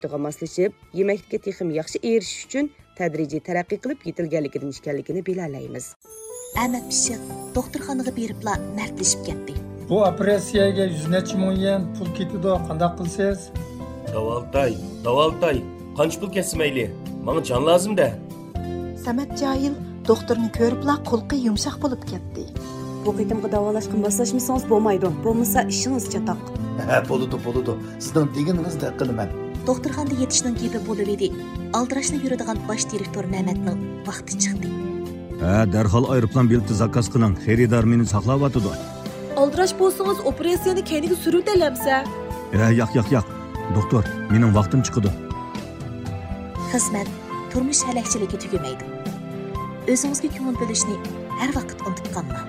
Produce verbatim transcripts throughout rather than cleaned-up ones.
moslashib, yemeklikka texim yaxshi erishish uchun tadrijiy taraqqiy qilib yetilganligidan ekanligini bilalaymiz. Ahmad Pishiq doktorxonaga beribla mardlashib ketdi. Bu operatsiyaga yuz necha ming yen pul ketidi, qanday qilsiz? Davaltay, davaltay. Qancha pul kesmayli? Menga jon lazım-da. Samat Joyil doktorni ko'ribla qo'lqi yumshoq bo'lib ketdi. Bu qitimga davolashga moslashmasangiz bo'lmaydi. Bo'lmasa ishingiz chatoq. Ha, bo'ladi, bo'ladi. Sizdan deganingizni qilaman. Doktorxonada yetishning gepi bo'lib edi. Aldirashni yuradigan bosh direktor Mamatning vaqti chiqdi. Ha, darhol aeroplan bileti zakaz qiling. Xaridor meni saqlayotdi. Aldirash bo'lsangiz operatsiyani keyinga suruvdalamsa. Ha, yo'q, yo'q, yo'q. Doktor, mening vaqtim chiqdi. Xizmat turmush halakchiligi tugamaydi. O'zingizga ko'ngil bo'lishni har vaqt unutib qolmang.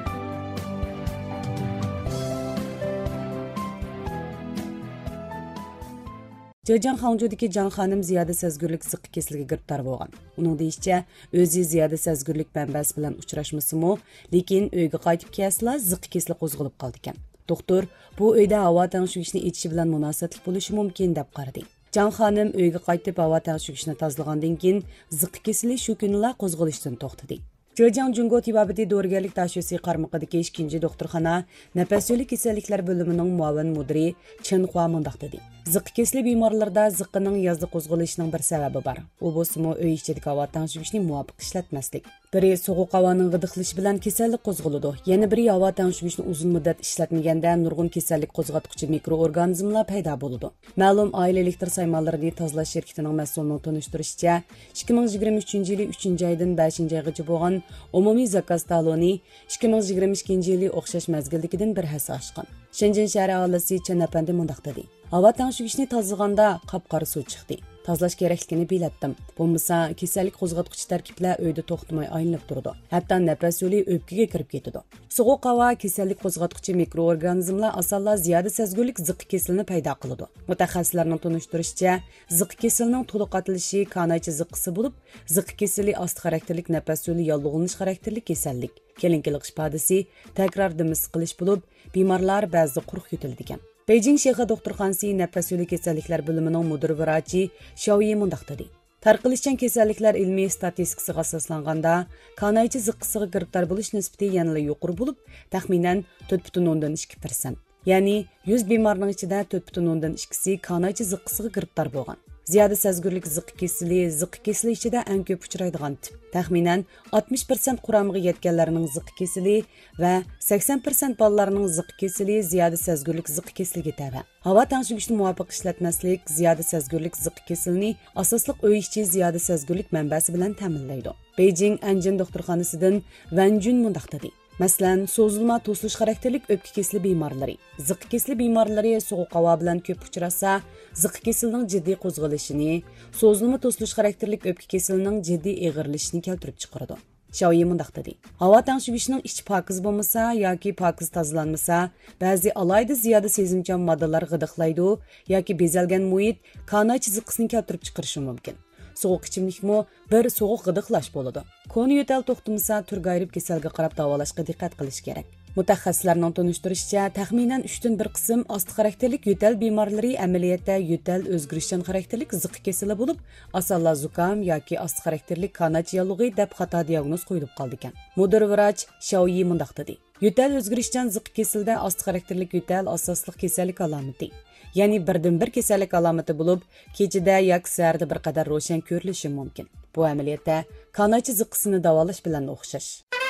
Zhejiang Hangzhoudagi Jang xonim ziyoda sezgurlik ziqqa kesiliga giribtor bo'lgan. Uning deyishicha, o'zi ziyoda sezgurlik manbasi bilan uchrashmasimi, lekin uyga qaytib kelsila ziqqa kesili qo'zg'alib qoldi ekan. Doktor bu uyda havo tangshugishni etishi bilan munosabatli bo'lishi mumkin deb qaradi. Jang xonim uyga qaytib havo tangshugishni tozalagandan keyin ziqqa kesili shu kunla qo'zg'alishdan to'xtadi. Zhejiang Jungo Tibabati Dorigarlik tashxisi qarmog'idagi ikkinchi doktorxona nafas yo'li kasalliklar bo'limining muavin mudiri Chen Hua mundaq dedi. Ziqqa kesili bemorlarda ziqqaning yozda qo'zg'alishining bir sababi bor. U bo'lsa-mu uy ichidagi havo tangshugishni muvofiq ishlatmaslik. Biri sovuq havoning g'idiqlishi bilan kasallik qo'zg'aladi. Yana biri havo tangshugishni uzun muddat ishlatmaganda nurg'un kasallik qo'zg'atuvchi mikroorganizmlar paydo bo'ladi. Ma'lum oila elektr saymonlarini tozalash shirkatining mas'ulining tanishtirishicha, ikki ming yigirma uchinchi yili uchinchi oydan beshinchi oygacha bo'lgan umumiy zakaz taloni ikki ming yigirma ikkinchi yili o'xshash mazgildagidan bir hassa oshgan. Shenzhen shahri aholisi Chanapandi mundaq dedi. Havo tangshugishni tozalaganda qop-qora suv chiqdi. Tozalash kerakligini bilatdim. Bo'lmasa kasallik qo'zg'atuvchi tarkiblar uyda to'xtamay aylanib turdi. Hatto nafas yo'li o'pkaga kirib ketadi. Sovuq havo kasallik qo'zg'atuvchi mikroorganizmlar asonla ziyoda sezgurlik ziqqa kesilini paydo qiladi. Mutaxassislarning tanishtirishicha, ziqqa kesilining to'liq atilishi kanaychi ziqqasi bo'lib, ziqqa kesili osti xarakterlik nafas yo'li yolg'ilanish xarakterlik kasallik. Kelinkilik ifodasi takror dimis qilish bo'lib, bemorlar ba'zida quruq yutildi ekan. Beijing shahar doktorxonasi nafas yo'li kasalliklar bo'limining mudir vrachi Xiaoyi mundaq dedi. Tarqalishchan kasalliklar ilmiy statistikasiga asoslanganda kanaychi ziqqasiga giribtor bo'lish nisbati yanada yuqori bo'lib, taxminan to'rt butun o'ndan ikki persent. Ya'ni yuz bemorning ichida to'rt butun o'ndan ikkisi kanaychi ziqqasiga giribtor bo'lgan. Ziyoda sezgurlik ziqqa kesili, ziqqa kesili ichida eng ko'p uchraydigan tip. Taxminan oltmish persent quramiga yetganlarning ziqqa kesili va sakson persent bolalarning ziqqa kesili ziyoda sezgurlik ziqqa kesiliga tava. Havo tangshugishni muvofiq ishlatmaslik ziyoda sezgurlik ziqqa kesilini asosliq uy ichi ziyoda sezgurlik manbasi bilan ta'minlaydi. Beijing Anjin doktorxonasidan Van Jun mundaq dedi. Masalan, so'zilma to'silish xarakterlik o'pka kesili bemorlari. Ziqqa kesili bemorlari sovuq havo bilan ko'p uchrasa, ziqqa kesilining jiddiy qo'zg'alishini, so'zilma to'silish xarakterlik o'pka kesilining jiddiy eg'irlashini keltirib chiqaradi. Xiaoyi mundaq dedi. Havo tangshugishining ichi pokiz bo'lmasa yoki pokiz tozalanmasa, ba'zi alayda ziyoda sezimchan moddalar g'idiqlaydi yoki bezalgan muhit kanaychi ziqqasini keltirib chiqarishi mumkin. Soğuk ichimlikmi bir soğuk g'idiqlash bo'ladi. Koni yo'tal to'xtamasa turg'ayib kasalga qarab davolashga diqqat qilish kerak. Mutaxassislarning tanishtirishicha, taxminan uchdan bir qism osti xarakterlik yo'tal bemorlari amaliyotda yo'tal o'zgarishchan xarakterlik ziqqa kesili bo'lib, asalla zukam yoki osti xarakterlik kanach yalug'i deb xato diagnoz qo'yilib qoldi ekan. Mudir vrach Xiaoyi mundaq dedi. Yo'tal o'zgarishchan ziqqa kesilda osti xarakterlik yo'tal asosliq kasallik alomati. Ya'ni birdan bir kasallik alomati bo'lib, kechida yoki saharda bir qadar ro'shan ko'rilishi mumkin. Bu amaliyotda kanaychi ziqqasini davolash bilan o'xshash.